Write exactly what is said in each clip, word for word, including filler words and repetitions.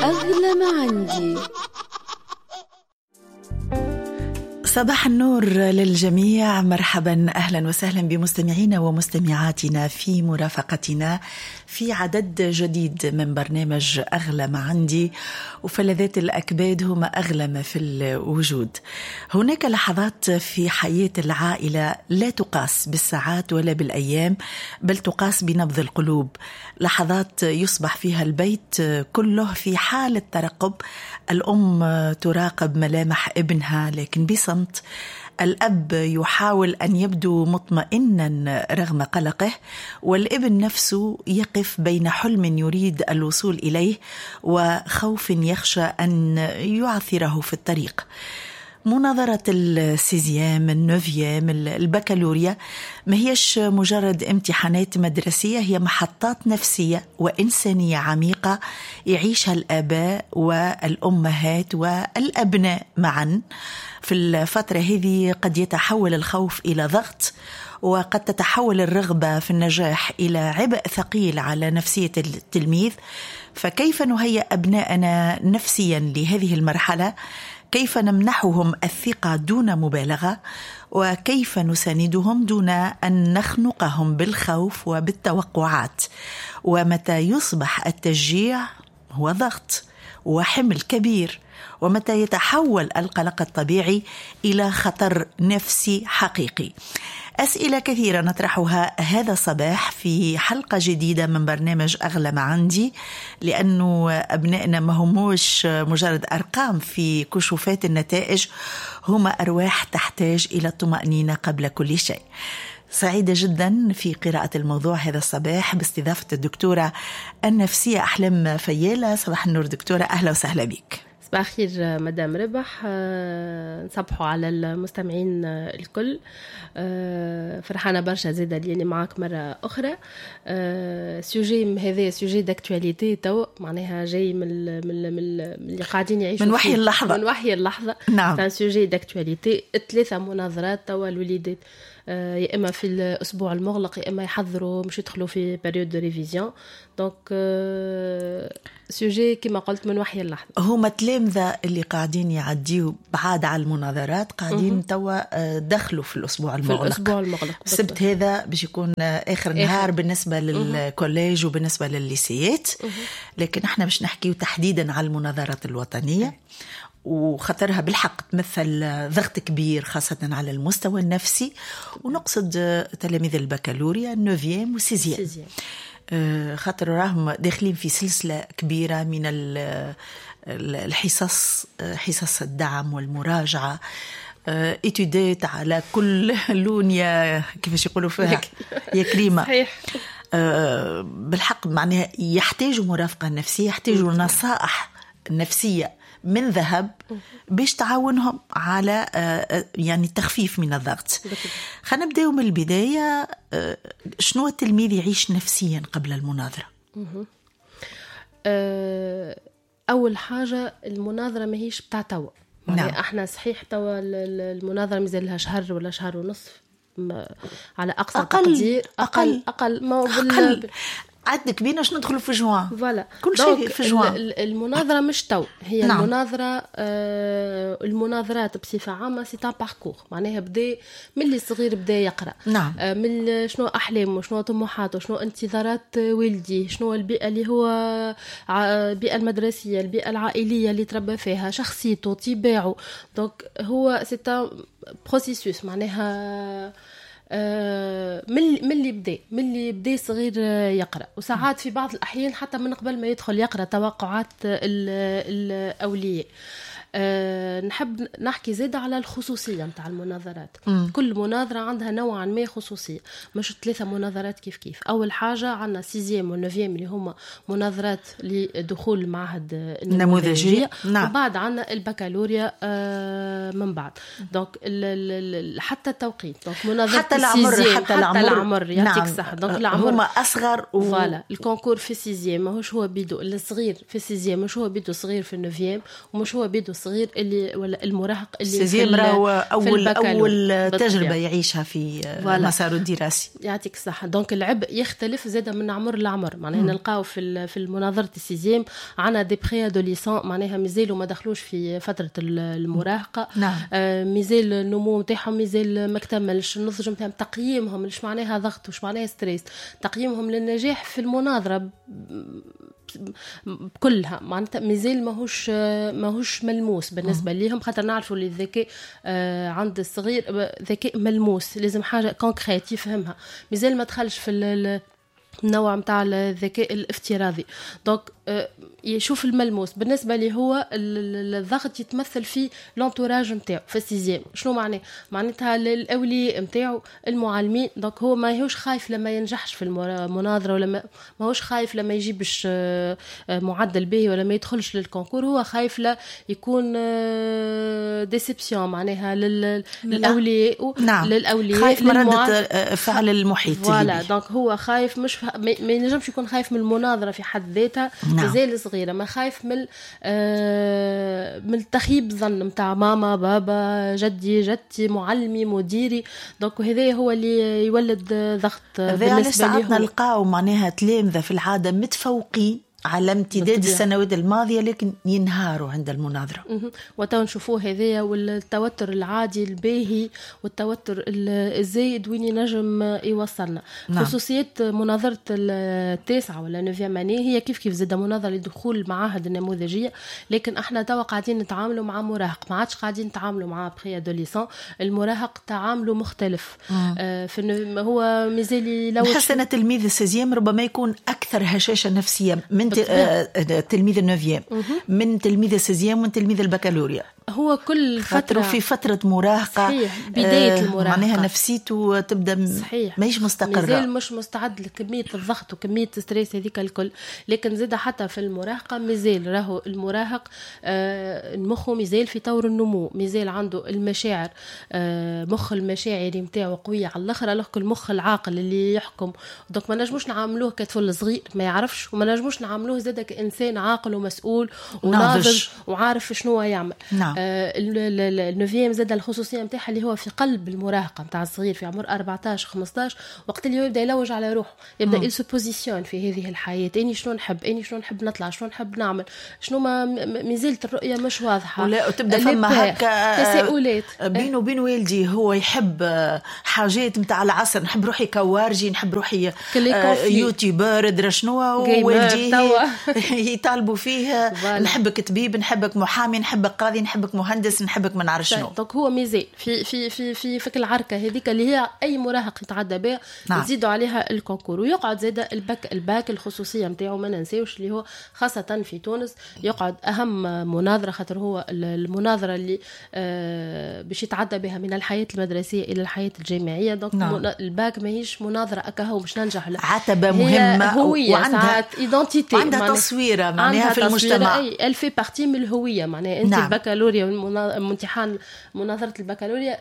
أغلى ما عندي. صباح النور للجميع، مرحبا أهلا وسهلا بمستمعينا ومستمعاتنا في مرافقتنا في عدد جديد من برنامج أغلى ما عندي، وفلذات الأكباد هما أغلى ما في الوجود. هناك لحظات في حياة العائلة لا تقاس بالساعات ولا بالأيام، بل تقاس بنبض القلوب. لحظات يصبح فيها البيت كله في حالة ترقب. الأم تراقب ملامح ابنها لكن بصمت. الأب يحاول أن يبدو مطمئنا رغم قلقه، والابن نفسه يقف بين حلم يريد الوصول إليه وخوف يخشى أن يعثره في الطريق. مناظرة السيزيام، النوفيام، البكالوريا ما هيش مجرد امتحانات مدرسية، هي محطات نفسية وإنسانية عميقة يعيشها الآباء والأمهات والأبناء معا. في الفترة هذه قد يتحول الخوف إلى ضغط، وقد تتحول الرغبة في النجاح إلى عبء ثقيل على نفسية التلميذ. فكيف نهيئ أبناءنا نفسيا لهذه المرحلة؟ كيف نمنحهم الثقة دون مبالغة؟ وكيف نساندهم دون أن نخنقهم بالخوف وبالتوقعات؟ ومتى يصبح التشجيع هو ضغط وحمل كبير؟ ومتى يتحول القلق الطبيعي إلى خطر نفسي حقيقي؟ أسئلة كثيرة نطرحها هذا الصباح في حلقة جديدة من برنامج أغلى ما عندي، لأنه أبنائنا ما هموش مجرد أرقام في كشوفات النتائج، هما أرواح تحتاج إلى الطمأنينة قبل كل شيء. سعيدة جدا في قراءة الموضوع هذا الصباح باستضافة الدكتورة النفسية أحلام فيالة. صباح النور دكتورة، أهلا وسهلا بك. صباح الخير مدام ربح، نصبحوا على المستمعين الكل. فرحانة برشا زيادة اللي معاك مرة أخرى. سوجي هذا سوجي داكتواليتي تو معناها جاي من من من اللي قاعدين يعيشوا من وحي اللحظة من وحي اللحظة. نعم. سوجي داكتواليتي. ثلاثة مناظرات توا الوليدات، يا إما في الأسبوع المغلق يا إما يحضروا مش يدخلوا في بريود دو ريفيزيون. دونك سوجي كما قلت من وحي اللحظة. هما تلامذة اللي قاعدين يعديوا بعاد على المناظرات قاعدين توا دخلوا في الأسبوع المغلق. في الأسبوع المغلق السبت هذا باش يكون آخر نهار بالنسبة للكوليج وبالنسبة للليسيات، لكن احنا باش نحكيه تحديدا على المناظرات الوطنية، وخطرها بالحق تمثل ضغط كبير خاصة على المستوى النفسي. ونقصد تلاميذ البكالوريا النوفيام والسيزيام، خاطر راهم داخلين في سلسلة كبيرة من الحصص، حصص الدعم والمراجعة، اتودات على كل لون يا كيفاش يقولوا فيها يا كريمة. صحيح. بالحق معناها يحتاجوا مرافقة نفسية، يحتاجوا نصائح نفسية من ذهب باش تعاونهم على يعني التخفيف من الضغط. خلينا نبداو من البداية. شنو التلميذ يعيش نفسيا قبل المناظرة؟ أول حاجة المناظرة ما هيش بتاع توا. نعم. يعني احنا صحيح توا المناظرة مازال لها شهر ولا شهر ونصف على أقصى أقل تقدير. أقل أقل, أقل. ما أقل عندك بينا شنو ندخلوا في جوان. فوالا كل شيء في جوان. المناظرة مش تو هي. نعم. المناظرة آه المناظرات بصفة عامة سي ان باركور، معناها بدا من اللي صغير بدا يقرأ. نعم. آه من شنو أحلامه وشنو طموحاته وشنو انتظارات والديه، شنو البيئة اللي هو البيئة المدرسية، البيئة العائلية اللي تربى فيها، شخصيته، طباعه. دونك هو سي ان بروسيسوس معناها من من اللي بدا من اللي بدا صغير يقرأ. وساعات في بعض الأحيان حتى من قبل ما يدخل يقرأ توقعات الأولياء. أه نحب نحكي زيادة على الخصوصية متاع المناظرات. م. كل مناظرة عندها نوعا ما خصوصية، مش ثلاثة مناظرات كيف كيف. أول حاجة عندنا سيزيام ونوفيام اللي هما مناظرات لدخول المعهد النموذجية. نعم. وبعد عندنا البكالوريا أه من بعد. دونك حتى التوقيت، دونك مناظرة حتى العمر، حتى, حتى العمر, العمر يعطيك نعم. صح. دونك العمر هما أصغر و... فوالا الكونكور في السيزيام ماهوش هو بيدو الصغير في السيزيام، مش هو بيدو صغير في النوفيام، ومش هو بيدو الصغير اللي ولا المراهق اللي سيزيام راهو اول اول تجربه يعيشها في مساره الدراسي. يعطيك الصحه. دونك العبء يختلف زاد من عمر لعمر. معناها نلقاو في في المناظره السيزيام عنا دي بري ادوليسون معناها مازالوا ما دخلوش في فتره المراهقه. نعم. آه مازال النمو نتاعهم مازال ما اكتملش، النضج نتاعهم، تقييمهم مش معناها ضغط وش معناها ستريس، تقييمهم للنجاح في المناظره كلها معناتها مازال ماهوش ماهوش ملموس بالنسبه ليهم، خاطر نعرفوا اللي الذكاء عند الصغير ذكاء ملموس، لازم حاجه كونكريت يفهمها، مازال ما دخلش في النوع متاع الذكاء الافتراضي. دونك يشوف الملموس. بالنسبه لي هو الضغط يتمثل في لونتوراج نتاعو في السيزيام. شنو معناه؟ معناتها الاولياء نتاعو، المعلمين. دونك هو ما يهوش خايف لما ينجحش في المناظره، ولا ما هوش خايف لما يجيبش معدل باهي ولا ما يدخلش للكونكور، هو خايف لا يكون ديسيبسيون معناها للاولياء. نعم. للاولياء خايف من ردة فعل المحيط. فوالا. دونك هو خايف، مش ما ينجمش يكون خايف من المناظره في حد ذاتها. نعم. زي الصغيرة ما خايف من آه من التخيب ظن متاع ماما بابا جدي جدتي معلمي مديري. دونك هذا هو اللي يولد ضغط بالنسبة لي. نلقاو معناها تلامذة في العادة متفوقين على امتداد السنوات الماضية لكن ينهاروا عند المناظرة. وتو نشوفوه هذايا، والتوتر العادي الباهي والتوتر الزايد وين ينجم يوصلنا. نعم. خصوصيات مناظرة التاسعة ولا نوفيام اني هي كيف كيف زاد مناظرة لدخول المعاهد النموذجية، لكن احنا توا قاعدين نتعاملوا مع مراهق، ما عادش قاعدين نتعاملوا مع بري ادوليسون. المراهق تعامله مختلف. آه في هو مازال يلوج. نحس ان تلميذ السيزيام ربما يكون اكثر هشاشة نفسية من تلميذ النوفيام من تلميذ السيزيام ومن تلميذ البكالوريا. هو كل فترة في فترة مراهقة. صحيح. بداية المراهقة معناها نفسيته تبدأ صحيح. ماهيش مستقرة، مازال مش مستعد لكمية الضغط وكمية الستريس هذيك الكل. لكن زاد حتى في المراهقة مازال راهو المراهق آه مخه مازال في طور النمو، مازال عنده المشاعر آه مخ المشاعري متاعه قوية على الآخر، على المخ العاقل اللي يحكم. دونك ما نجموش نعاملوه كطفل صغير ما يعرفش، وما نجموش نعاملوه زاد كإنسان عاقل ومسؤول وناضج وعارف شنو يعمل. نعم. آه النوفيام زاد الخصوصيه نتاعها اللي هو في قلب المراهقه نتاع الصغير في عمر أربعطاش خمسطاش، وقت اللي يبدا يلوج على روحه، يبدا يسو بوزيسيون في هذه الحياه، اني شنو نحب، اني شنو نحب نطلع، شنو نحب نعمل، شنو ما مازالت الرؤيه مش واضحه، ولا وتبدا فما هكا تساؤلات بينه وبين والدي. هو يحب حاجات نتاع العصر، نحب روحي كوارجي، نحب روحي يوتيوبر ادري شنو، والدي يطالبوا فيه نحبك طبيب، نحبك محامي، نحبك قاضي، نحبك مهندس، نحبك ما نعرف شنو. دونك هو ميزان في في في في فك العركه هذيك اللي هي اي مراهق يتعدى بها. نعم. يزيدوا عليها الكونكور ويقعد زاد الباك الباك الخصوصيه نتاعو ما ننساوش اللي هو خاصه في تونس يقعد اهم مناظره، خاطر هو المناظره اللي آه باش يتعدى بها من الحياه المدرسيه الى الحياه الجامعيه. دونك نعم. الباك ماهيش مناظره اكاهو باش ننجح، عتبه مهمه وعندها ايدنتيتي، عندها تصويره معناها في المجتمع. اي الفي بارتي من الهويه معناها انت. نعم. البكالوريا والامتحان مناظره البكالوريا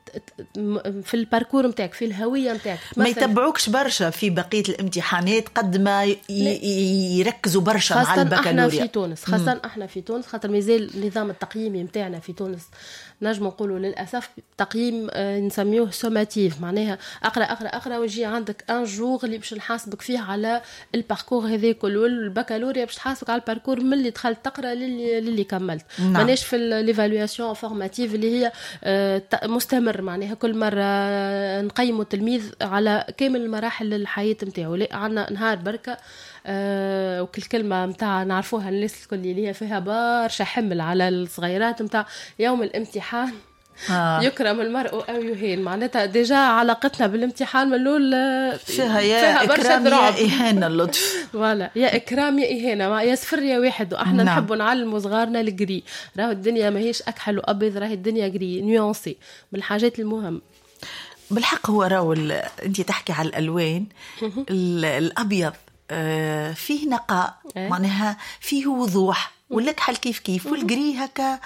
في الباركور نتاعك في الهويه نتاعك ما يتبعوكش برشا في بقيه الامتحانات قد ما يركزوا برشا مع البكالوريا. احنا في تونس خاصه مم. احنا في تونس خاطر مازال النظام التقييمي نتاعنا في تونس نجم نقولوا للاسف تقييم نسميوه سوماتيف، معناها اقرا اقرا اقرا ويجي عندك ان جور اللي باش نحاسبك فيه على الباركور هذا كله، والبكالوريا باش تحاسبك على الباركور من اللي دخلت تقرا للي للي كملت. نعم. ماناش في ليفالواسيون فورماتيف اللي هي مستمر، معناها كل مره نقيموا التلميذ على كامل المراحل الحياه نتاعو. لا عندنا نهار بركه أه وكل كلمه نتاع نعرفوها الناس الكل اللي هي فيها برشا حمل على الصغيرات نتاع يوم الامتحان. آه. يكرم المرء أو يهين، معناتها ديجا علاقتنا بالامتحان من الأول فيها يا إكرام يا إهانة اللطف. ولا يا إكرام يا إهانة، يا صفر يا واحد، وإحنا نعم. نحب نعلم صغارنا الجري. راهو الدنيا ما هيش أكحل وأبيض، راهي الدنيا جري نيونسي من الحاجات المهمة بالحق. هو راهو أنت تحكي على الألوان الأبيض آه فيه نقاء، معناها فيه وضوح، والأكحل كيف كيف، والجري هكا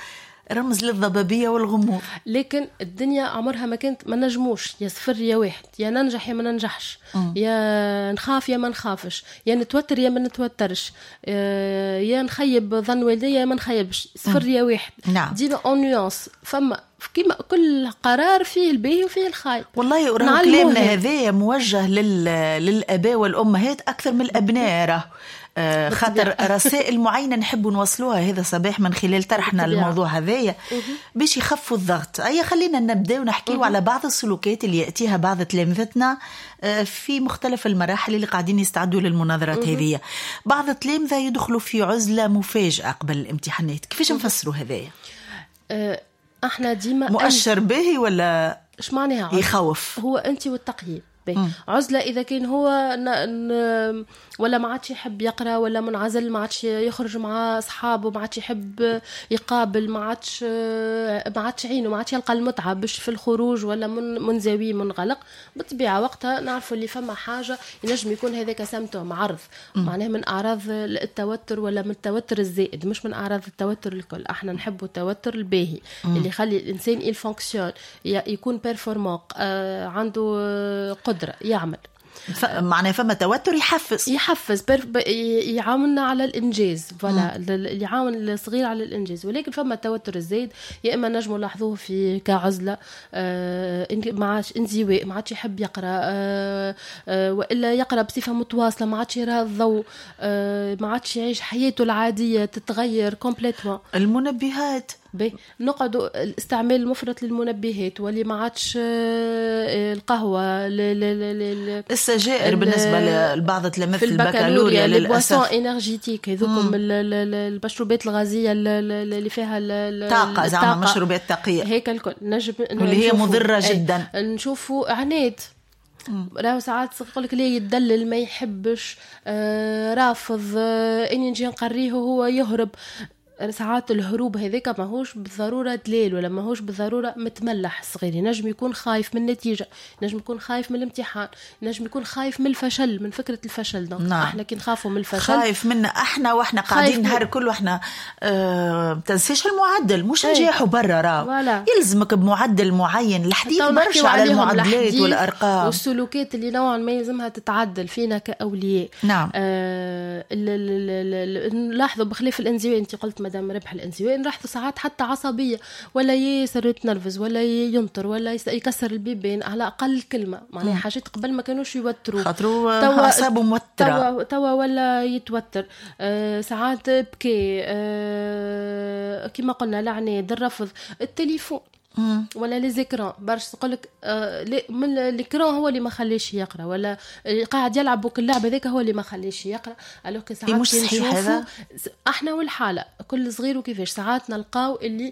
رمز للضبابية والغموض. لكن الدنيا عمرها ما كانت ما نجموش يا صفر يا واحد، يا ننجح يا ما ننجحش، م. يا نخاف يا ما نخافش، يا نتوتر يا ما نتوترش، يا نخيب ظن والدي يا ما نخيبش، صفر م. يا واحد. نعم. ديما اون نيونس، فما كيما كل قرار فيه الباهي وفيه الخايب. والله وراه كلامنا هذا موجه لل... للآباء والأمهات أكثر من الأبناء. راه خاطر رسائل معينة نحب نوصلوها هذا صباح من خلال طرحنا الموضوع هذايا باش يخفوا الضغط. أي خلينا نبدأ ونحكيو على بعض السلوكات اللي يأتيها بعض تلامذتنا في مختلف المراحل اللي قاعدين يستعدوا للمناظرات هذه. بعض التلامذة يدخلوا في عزلة مفاجئة قبل الامتحانات، كيفاش نفسروا هذايا؟ أه احنا ديما مؤشر باهي ولا اش معناها يخوف؟ هو انت والتقييم. عزلة إذا كان هو ن... ن... ولا ما عادش يحب يقرأ، ولا منعزل، ما عادش يخرج مع أصحابه، ما عادش يحب يقابل، ما عادش ما عادش عينه، ما عادش يلقى المتعة باش في الخروج، ولا من منزوي منغلق، بالطبيعة وقتها نعرفوا اللي فما حاجة ينجم يكون هذاك سمتوم عرض معناه من أعراض التوتر، ولا من التوتر الزائد، مش من أعراض التوتر الكل. احنا نحبوا التوتر الباهي اللي يخلي الإنسان يفونكسيون، يكون بيرفورمانس، آه عنده قدرة يعمل. معناه فما توتر يحفز يحفز يعاوننا على الانجاز، فوالا يعاون الصغير على الانجاز. ولكن فما التوتر الزايد يا اما نجموا نلاحظوه في كعزله، آه ما عادش انزواء، ما عادش يحب يقرا، آه آه والا يقرا بصفه متواصله، ما عادش يرى الضوء، آه ما عادش يعيش حياته العاديه، تتغير كومبليتمون. المنبهات بي نقعدوا الاستعمال المفرط للمنبهات، واللي ما عادش القهوه، السجائر بالنسبه لبعض تلامذة البكالوريا للاسف، البواسون انرجيتيك هذوكم المشروبات الغازيه اللي فيها طاقه، زعما مشروبات طاقيه هيك الكل نجم واللي هي مضره جدا. نشوفوا عناد راهو ساعات يقول لك ليه يدلل، ما يحبش، آه رافض، آه اني نجي نقريه وهو يهرب. ساعات الهروب هذاك ماهوش بالضرورة دليل، ولا ماهوش بالضرورة متملح صغير، نجم يكون خايف من النتيجة، نجم يكون خايف من الامتحان، نجم يكون خايف من الفشل، من فكرة الفشل. نعم. احنا كي نخافوا من الفشل خايف منا احنا، واحنا قاعدين نهار كل واحنا آه تنسيش المعدل، مش نجاحوا برا راه يلزمك بمعدل معين. الحديث برشا على المعدلات والارقام والسلوكات اللي نوعا ما يلزمها تتعدل فينا كأولياء. نعم. آه نلاحظوا بخلاف الانزواء، انت قلت مدام ربح الانزواء، نلاحظوا ساعات حتى عصبيه، ولا ياسر يتنرفز، ولا ينطر، ولا يكسر البيبان على اقل كلمه، معناها حاجات قبل ما كانوش يوتروا، خاطروا اعصابه موتره، توا توا ولا يتوتر. آه ساعات بكي، آه كما قلنا العناد، الرفض، التليفون مم. ولا ليزيكران برش تقولك آه من الإكران هو اللي ما خليش يقرأ، ولا قاعد يلعب بك اللعبة ذاك هو اللي ما خليش يقرأ. ألو ساعات مش صحيح هذا، احنا والحالة كل صغير وكيفاش ساعات نلقاو اللي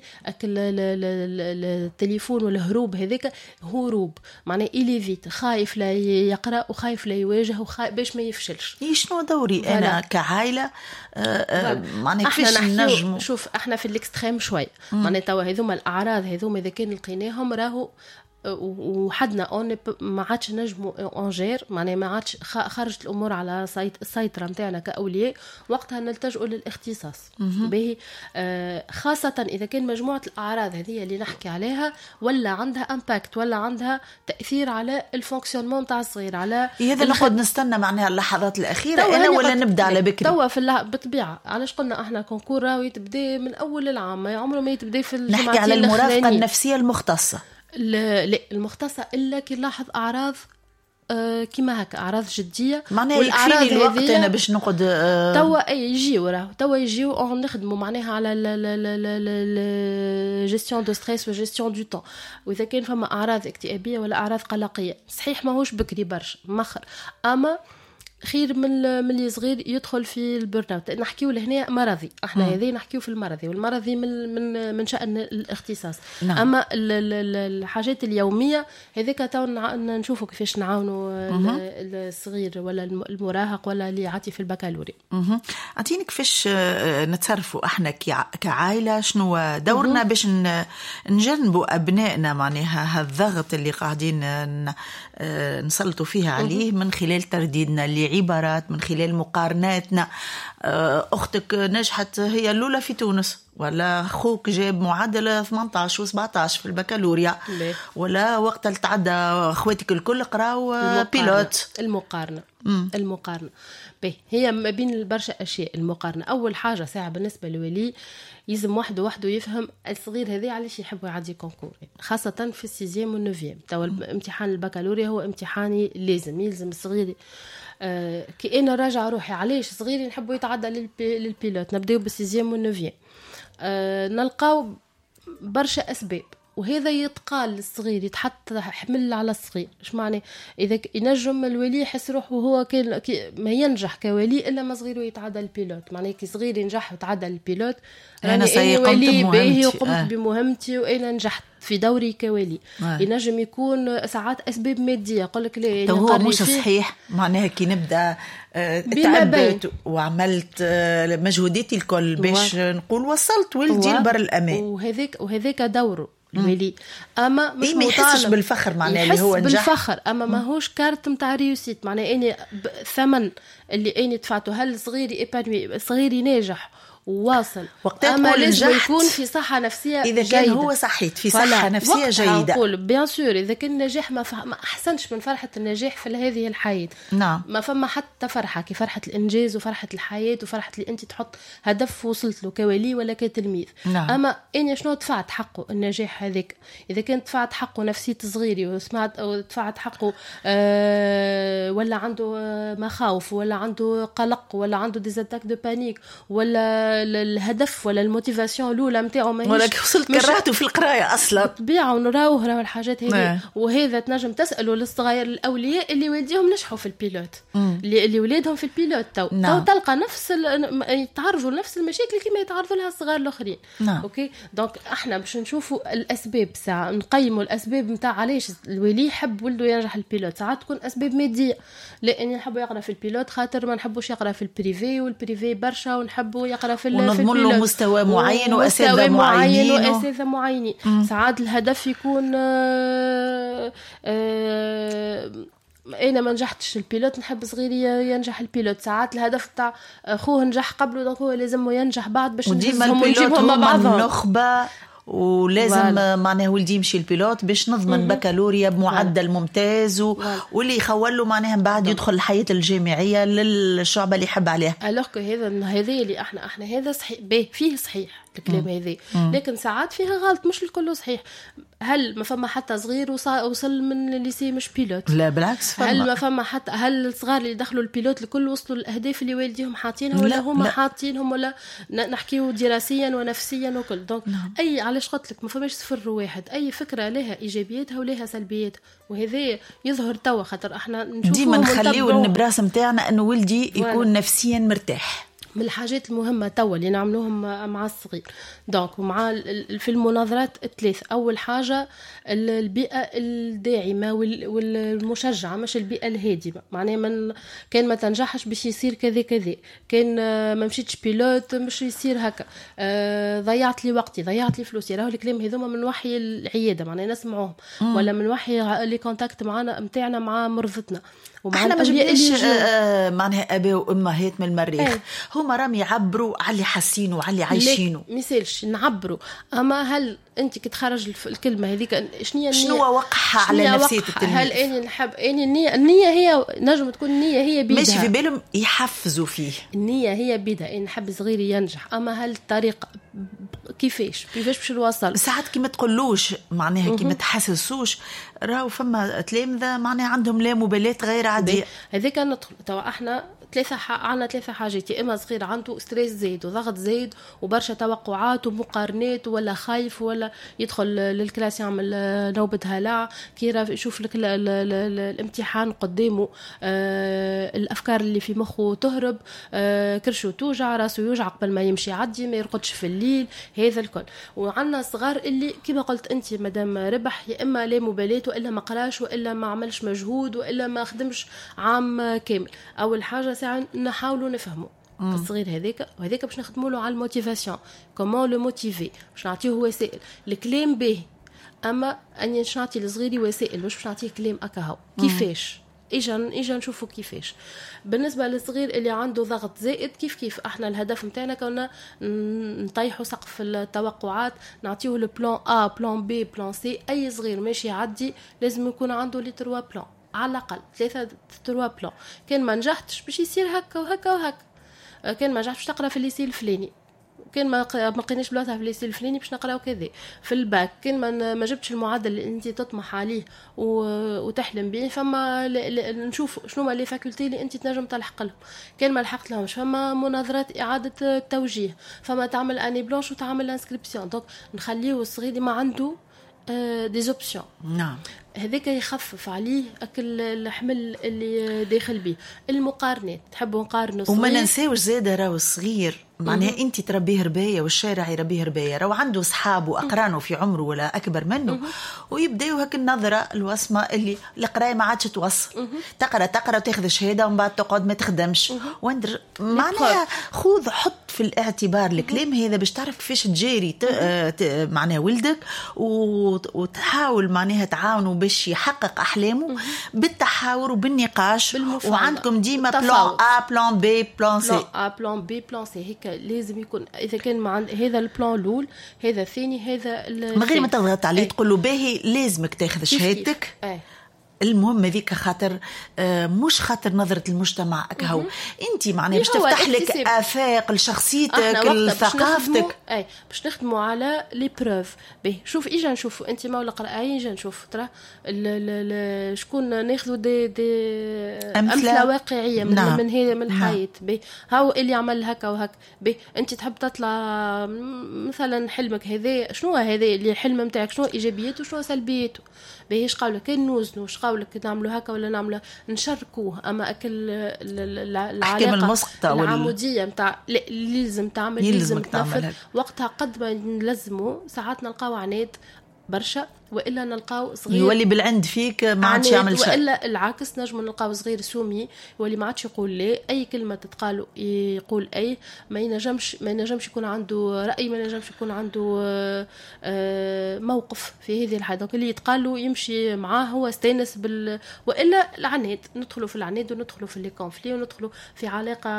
التليفون والهروب هذاك هروب، معناه إلي فيت، خايف لا يقرأ وخايف لا يواجه وخايف باش ما يفشلش. شنو دوري فلا. أنا كعائلة معناه كيفاش نجم؟ شوف احنا في الاكستريم شوي، معناه توا هذوما الأعراض هذوما إذا كان لقيناهم راهو وحدنا اون ما عادش نجموا اونجير، معناها ما عادش خرجت الامور على السيطره نتاعنا كاولياء، وقتها نلتجئوا للاختصاص باهي. آه خاصه اذا كان مجموعه الاعراض هذه اللي نحكي عليها ولا عندها امباكت، ولا عندها تاثير على الفونكسيونمون تاع الصغير، على هذا نقعد نستنى معناها اللحظات الاخيره انا ولا نبدا على بكري توا في اللح... بالطبيعه. علاش قلنا احنا كونكور راهو يتبدا من اول العام، ما عمره ما يتبدا في الجمعه. نحكي على المرافقه النفسيه المختصه، لا المختصة إلا كي نلاحظ أعراض آه كيما هكا أعراض جدية، معناها يكفيني الوقت أنا باش نقعد آه توا أي يجيو راه توا يجيو أو نخدموا معناها على ل جيستيون دو ستريس و جيستيون دو طون. وإذا كان فما أعراض اكتئابية ولا أعراض قلقية صحيح ماهوش بكري برشا مخر، أما خير من من اللي صغير يدخل في البرن اوت. نحكيو لهنا مرضي، احنا هذه نحكيو في المرضي، والمرضي من من من شأن الاختصاص. نعم. اما الحاجات اليوميه هذيك تو نشوفوا كيفاش نعاونوا الصغير ولا المراهق ولا اللي يعطي في البكالوريا. اها اعطيني كيفاش نتصرفوا احنا كعائله، شنو دورنا باش نجنبوا ابنائنا معناها هالضغط اللي قاعدين نسلطوا فيه عليه من خلال ترديدنا اللي عبارات، من خلال مقارناتنا. أختك نجحت هي الأولى في تونس، ولا أخوك جاب معدل ثمانية عشر وسبعة عشر في البكالوريا، ولا وقت اللي تعدى أخواتك الكل قراوا بيلوت. المقارنة مم. المقارنة به هي ما بين برشا أشياء. المقارنة أول حاجة ساعة بالنسبة لولي يلزم واحد وحده يفهم الصغير هذا علاش يحب يعدي كونكور، خاصة في السيزيام والنوفيام. تو امتحان البكالوريا هو امتحاني لازم يلزم الصغير. آه كي أنا راجع روحي علاش صغيري نحبه يتعدى للبي للبيلوت، نبدأ بالسيزيام والنوفيام. آه نلقاو برشا أسباب، وهذا يتقال للصغير، يتحط حمل على الصغير. ايش معنى؟ اذا ينجم الولي يحس روحه وهو كان ما ينجح كولي الا ما صغيره يتعدى البيلوت. معناه كي صغير ينجح وتعدى البيلوت انا ولي باهي وقمت آه. بمهمتي وانا نجحت في دوري كولي. آه. ينجم يكون ساعات اسباب ماديه، يقول لك لا هو مش صحيح. معناها كي نبدا آه تعبت وعملت آه مجهوداتي الكل باش و... نقول وصلت ولدي لبر الامان، وهذاك وهذاك دوره الولي. اما مش إيه ما يحسش بالفخر معناه اللي هو نجح بالفخر، اما ما هوش كارت متاع ريوسيت. معناه اني الثمن اللي اني دفعته هل صغيري ايبانوي صغيري ناجح وواصل، اما لازم يكون في صحه نفسيه اذا جيدة. كان هو صحيت في صحه نفسيه جيده. نقول بيان سور اذا كان النجاح ما, فح... ما احسنش من فرحه النجاح في هذه الحياه. نعم. ما فما حتى فرحه كي فرحه الانجاز وفرحه الحياه وفرحه اللي انت تحط هدف وصلت له كولي ولا كتلميذ. نعم. اما اني شنو دفعت حقه النجاح هذاك؟ اذا كنت دفعت حقه نفسيه صغيري وسمعت او دفعت حقه أه ولا عنده مخاوف ولا عنده قلق ولا عنده ديزاتاك دو بانيك ولا الهدف ولا الموتيفاسيون الاولى نتاعو ماهيش، ولكن وصلت كرهته في القرايه اصلا طبيعه ونراوه راهو الحاجات هذه. وهذا تنجم تسالوا للصغير الاولياء اللي والديهم نجحوا في البيلوت، اللي اللي ولادهم في البيلوت تو تو تلقى نفس يتعرضوا لنفس المشاكل كما يتعرضوا لها الصغار الاخرين. اوكي دونك احنا باش نشوفوا الاسباب ساعه نقيموا الاسباب نتاع علاش الولي يحب ولده ينجح البيلوت. ساعات تكون اسباب ماديه، لاني نحب يقرا في البيلوت خاطر ما نحبوش يقرا في البريفي، والبريفي برشا ونحبوا يقرا في ونضمن له مستوى معين واساتذه معينين واساتذه معينين. ساعات الهدف يكون آآ آآ انا ما نجحتش البيلوت نحب صغيري ينجح البيلوت. ساعات الهدف تاع اخوه نجح قبله دونك هو لازم ينجح بعد باش نجيبهم ونجيبهم مع بعضهم نخبه، ولازم معناه ولدي يمشي البيلوت باش نضمن بكالوريا بمعدل ممتاز و... واللي يخول له معناها من بعد يدخل الحياة الجامعية للشعب اللي يحب عليها. ألوك هذا هذا اللي احنا احنا هذا صحيح به فيه صحيح الكلام هذا، لكن ساعات فيها غلط مش الكل صحيح. هل ما فما حتى صغير وصل من الليسي مش بيلوت؟ لا بالعكس. فما. هل ما فما حتى هل الصغار اللي دخلوا البيلوت الكل وصلوا الاهداف اللي والديهم حاطينها ولا هما حاطينهم ولا نحكيو دراسيا ونفسيا وكل دونك اي علاش قلت لك ما فماش صفر واحد، اي فكره لها ايجابياتها ولها سلبيات، وهذا يظهر توا خاطر احنا نشوفوا ديما نخليو النبراس نتاعنا انه ولدي يكون نفسيا مرتاح. من الحاجات المهمة توا اللي نعملوهم مع الصغير دونك ومع في المناظرات الثلاث. أول حاجة البيئة الداعمة والمشجعة مش البيئة الهادمة. معناه من كان ما تنجحش باش يصير كذا كذا، كان ما مشيتش بيلوت مش يصير هكا، ضيعت لي وقتي ضيعت لي فلوسي. راهو الكلام هذوما من وحي العيادة معناه نسمعوهم ولا من وحي لي كونتاكت معنا متاعنا مع مرضتنا. احنا ما جبناش آه معناها اباء وامهات من المريخ ايه. هما راهم يعبروا على اللي حاسينه وعلى اللي عايشينه، مثالش نعبروا. اما هل انت كتخرج الكلمه هذيك شنو شنو وقعها على نفسيه التلميذ؟ هل اني نحب اني النيه النيه هي نجم تكون النيه هي بيدها ماشي في بالهم يحفزوا فيه، النيه هي بيدها اني نحب صغيري ينجح. اما هل الطريقه كيفاش كيفاش باش نوصل؟ ساعات كي ما تقولوش معناها كي ما تحسسوش راهو فما تلامذه معناها عندهم لا مبالاه غير عاديه. هذيك ندخل توا احنا ثلاثه ح... عندنا ثلاثه حاجات، يا اما صغير عنده ستريس زايد وضغط زايد وبرشا توقعات ومقارنات ولا خايف ولا يدخل للكلاس يعمل نوبه هلع كي يشوف لك ال... ال... ال... الامتحان قدامه آه... الافكار اللي في مخه تهرب آه... كرشه توجع راسه يوجع قبل ما يمشي يعدي ما يرقدش في الليل هذا الكل. وعندنا صغار اللي كما قلت انت مدام ربح يا اما لا مبالاه والا ما قراش والا ما عملش مجهود والا ما خدمش عام كامل. اول حاجه ساعه نحاولوا نفهموا الصغير هذاك وهذاك باش نخدموا له على الموتيفاسيون كومون لو موتيفي باش نعطيه وسائل. الكلام به اما اني نعطي لصغيري وسائل باش باش نعطيه كلام اكاهو كيفاش اجا اجا نشوفوا كيفاش. بالنسبه للصغير اللي عنده ضغط زائد كيف كيف احنا الهدف نتاعنا كنا نطيحوا سقف التوقعات، نعطيه لو بلان ا بلان بي بلان سي. اي صغير ماشي يعدي لازم يكون عنده لي تروا بلان على الاقل ثلاثه تروا بلان. كان ما نجحتش باش يصير هكا وهكا وهكا، كان ما نجحتش تقرا في الليسي الفلاني، كان ما ما لقيناش بلاصه في الليسي الفلاني باش نقراو كذا في الباك، كان ما ما جبتش المعدل اللي انت تطمح عليه وتحلم به، فما نشوف شنو ما لي فاكولتي اللي انت تنجم تلحق لهم. كان ما لحقت لهمش فما مناظرات اعاده توجيه، فما تعمل اني بلانش وتعمل انسكريبسيون. دونك نخليه الصغير اللي ما عنده دي زوبسيون. نعم هذاك يخفف عليه اكل الحمل اللي داخل به. المقارنات تحبوا نقارنوا صغير وما ننساوش زاده راهو الصغير معناها انت تربيه ربايه والشارع يربيه ربايه، راهو عنده اصحاب واقرانه في عمره ولا اكبر منه ويبداو هك النظره الوصمه اللي القرايه ما عادش توصل، تقرا تقرا وتاخذ شهاده ومن بعد تقعد ما تخدمش وندر. معناها خذ حط في الاعتبار الكلام هذا باش تعرف كيفاش تجاري معناها ولدك وتحاول معناها تعاونوا باش يحقق احلامه بالتحاور وبالنقاش، وعندكم ديما بلان ا بلان بي بلان سي. بلان ا بلان بي بلان سي هيك لازم يكون. اذا كان ما عند هذا البلان الاول هذا الثاني هذا من غير ما تضغط عليه تقول له باهي لازمك تاخذ شهادتك. اي المهم هذيك خاطر آه مش خاطر نظرة المجتمع أكهو انت معناها باش تفتح لك آفاق لشخصيتك لثقافتك. اي باش نخدموا على لي بروف. باهي شوف اجا نشوفوا انت ما ولا قراي اجا نشوف ترى شكون ناخذوا دي دي امثله واقعيه من نعم. من هي من الحياه. باهي هاو اللي عمل هكا وهكا. باهي انت تحب تطلع مثلا حلمك هذا شنو هذا اللي الحلم نتاعك شنو ايجابياته وشنو سلبياته. باهي ايش قولك كان نوزنوا ايش قولك نعملوا هكا ولا نعملوا نشاركوه. اما اكل العلاقه العموديه نتاع لازم تعمل لازم تنفذ وقتها قد ما نلزموا ساعات نلقاو عناد برشا والا نلقاو صغير يولي بالعند فيك ما عادش يعمل شيء، والا العكس نجم نلقاو صغير سومي يولي ما عادش يقول لا، اي كلمه تتقال يقول اي، ما ينجمش ما ينجمش يكون عنده راي، ما ينجمش يكون عنده موقف في هذه الحاجه. دونك اللي يتقال له يمشي معاه هو استانس بال، والا العناد ندخلوا في العناد وندخلوا في لي كونفلي وندخلوا في علاقه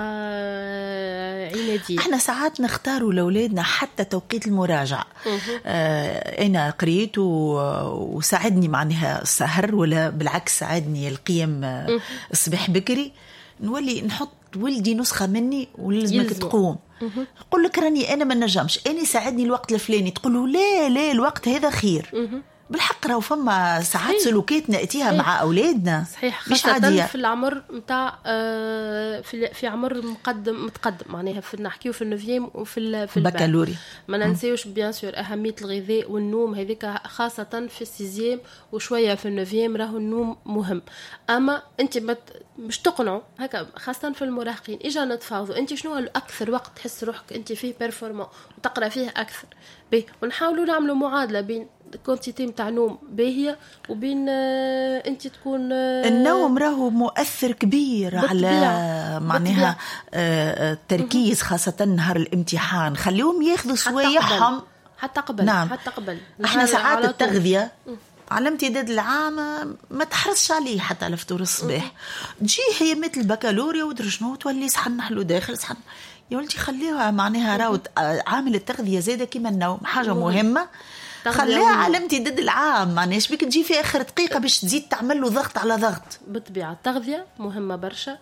عناديه. احنا ساعات نختاروا لاولادنا حتى توقيت المراجعه. آه انا قريت و وساعدني معناها السهر ولا بالعكس ساعدني القيم الصباح بكري، نولي نحط ولدي نسخة مني ولازمك تقوم. يقول لك راني أنا ما نجمش، أنا ساعدني الوقت الفلاني، تقول له لا لا الوقت هذا خير. بالحق راهو فما ساعات سلوكات نأتيها صحيح. مع أولادنا صحيح مش عادية في العمر متاع في في عمر مقدم متقدم معناها في نحكيو في النوفيام وفي في البكالوريا. ما ننساوش بيان سور أهمية الغذاء والنوم هذيك خاصة في السيزيام وشوية في النوفيام راهو النوم مهم. أما أنت مش تقنعوا هكا خاصة في المراهقين إجا نتفاوضوا أنت شنو أكثر وقت تحس روحك أنت فيه بيرفورمون وتقرأ فيه أكثر بيه، ونحاولوا نعملوا معادلة بين كونتيتي متاع نوم باهيه وبين آه انت تكون آه النوم راهو مؤثر كبير على معناها آه التركيز خاصه نهار الامتحان. خليهم ياخذوا سوايعهم حتى قبل نعم. حتى قبل احنا ساعات التغذيه على امتداد العام ما تحرصش عليه حتى على فطور الصباح. تجي هي مثل البكالوريا ودرشنو تولي صحن نحلو داخل صحن يا ولدي خليها معناها راهو عامل التغذيه زاده كيما النوم حاجه مهمه خليها على امتداد العام. معناش بك تجي في اخر دقيقه باش تزيد تعمل له ضغط على ضغط. بالطبيعه التغذيه مهمه برشا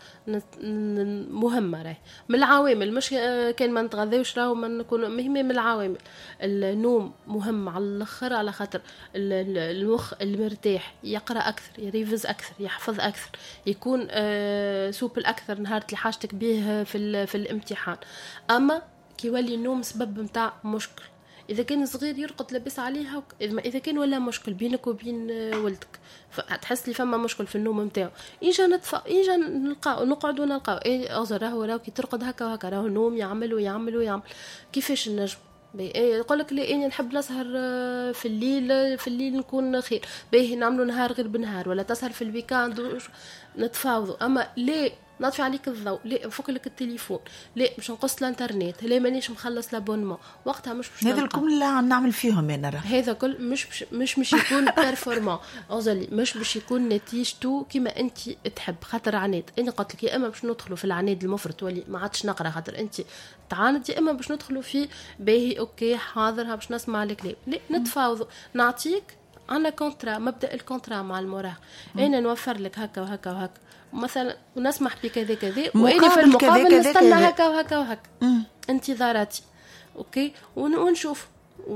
مهمه راهي من العوامل مش كان ما نتغذاوش راهو ما نكون مهمه من العوامل. النوم مهم على الاخر على خاطر المخ المرتاح يقرا اكثر يريفز اكثر يحفظ اكثر يكون سوبل اكثر نهار اللي حاجتك به في في الامتحان. اما كي يولي النوم سبب نتاع مشكل إذا كان صغير يرقد لبس عليها إذا كان ولا مشكل بينك وبين ولدك فتحس لي فما مشكل في النوم متاعه إيجا نتفق إيجا نلقاه نقعد ونلقاه إيه أزر راهو راهو كي ترقد هكا وهكا راهو النوم يعمل ويعمل ويعمل كيفاش النجم يقول لك لي اني نحب نسهر في الليل في الليل نكون خير باهي نعملوا نهار غير بنهار ولا تسهر في الويكاند نتفاوضوا. اما ليه نطفي عليك الضوء، لا نفك لك التليفون، لا مش نقص الانترنت، لا مانيش مخلص لابونمون، وقتها مش باش هذا الكل لا نعمل فيهم انا راه هذا كل مش بش مش مش يكون بيرفورمانس اوزلي، مش باش يكون نتيجته كما انت تحب. خاطر عناد انا قلت لك يا اما باش ندخلوا في العناد المفرط ولي ما عادش نقرا خاطر انت تعاند، يا اما باش ندخلوا في باهي اوكي حاضر باش نسمع الكلام، لا نتفاوضوا. نعطيك انا كونترا، مبدا الكونترا مع المراهق، انا نوفر لك هكا وهكا وهكا مثلا ونسمح بكذا كذا، وانا في المقابل نستنى هكا وهكا وهكا انتظاراتي اوكي، ونشوف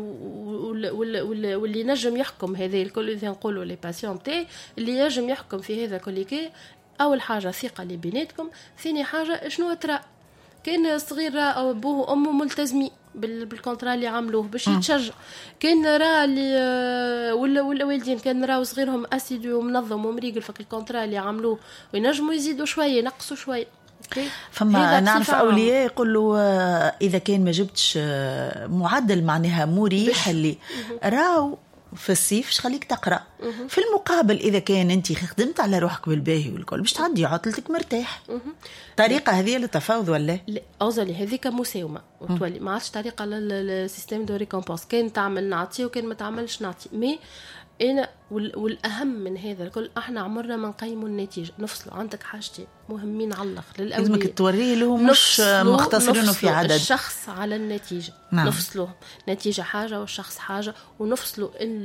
واللي نجم يحكم هذا الكل اللي نقولوا لي باسيون تاعي اللي ينجم يحكم في هذا كل كي. اول حاجه ثقه اللي بيناتكم، ثاني حاجه شنو ترى كان صغير او ابوه وامه ملتزمين بالكونترا اللي عملوه باش يتشجع، كان راه اللي ولا ولا والدين كان راو صغيرهم اسيدو ومنظم ومريقل فك الكونترا اللي عملوه، وينجموا يزيدوا شويه ينقصوا شويه. فما نعرف أولياء يقولوا إذا كان ما جبتش معدل معناها مريح اللي راو في الصيف خليك تقرأ، في المقابل إذا كان أنت خدمت على روحك بالباهي والكل باش تعدي عطلتك مرتاح. طريقة هذه للتفاوض ولا؟ لا أوزلي هذيك مساومة وتولي ما عادش طريقة للسيستم دو ريكومبونس، كان تعمل نعطي وكان ما تعملش نعطي. مي أنا والأهم من هذا الكل احنا عمرنا ما نقيموا النتيجة، نفصلوا. عندك حاجتين مهمين على الأخر للأولياء، لازمك توريه لهم مش مختصرينه في عدد الشخص على النتيجة. نعم. نفصلوهم، نتيجة حاجة والشخص حاجة، ونفصلوا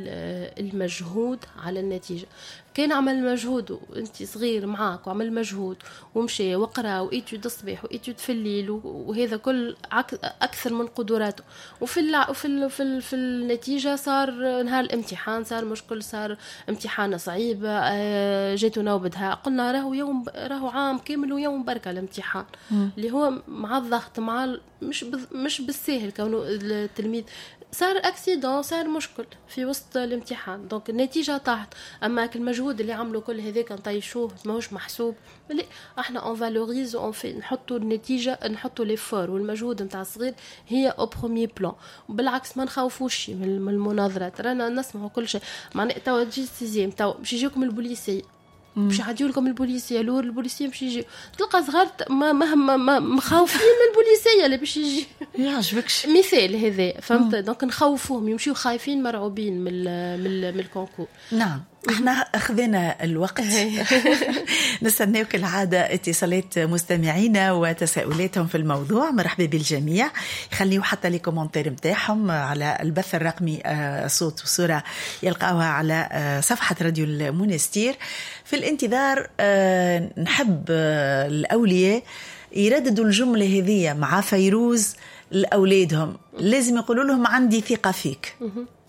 المجهود على النتيجة. كان عمل مجهود وانت صغير معاك وعمل مجهود ومشي وقرا وإيتيود الصباح وإيتيود في الليل وهذا كل أكثر من قدراته، وفي ال وفي ال في, ال في النتيجة صار نهار الامتحان صار مشكل، صار امتحان صعيب، جيتوا نوبدها قلنا راهو يوم راهو عام كامل ويوم بركة الامتحان م. اللي هو مع الضغط مع مش مش بالسهل كونه التلميذ صار اكسيدون صار مشكل في وسط الامتحان، دونك النتيجه طاحت. اما المجهود اللي عملوا كل هذاك نطيشوه ماهوش محسوب، لا احنا اون فالوريز اون في نحطوا النتيجه نحطوا ليفور والمجهود نتاع الصغير هي او بروميير بلان. بالعكس ما نخوفوش من المناظرات، رانا نسمعوا كل شيء. معناتها تو تجي سيزيام تو باش يجيكم البوليسي باش يعديوا لكم البوليسيه لور البوليسيه باش يجي تلقى صغار ما ما مخاوفين من البوليسيه اللي باش يجي يعجبكش مثال هذا فهمت. دونك نخوفوهم يمشيو خايفين مرعوبين من من من الكونكور. نعم احنا اخذنا الوقت نستناو كالعاده اتصالات مستمعينا وتساؤلاتهم في الموضوع. مرحبا بالجميع، خليو حتى لي كومنتير نتاعهم على البث الرقمي صوت وصوره يلقاوها على صفحه راديو المونستير. في الانتظار نحب الاولياء يرددوا الجمله هذه مع فيروز لاولادهم، لازم يقولوا لهم عندي ثقه فيك.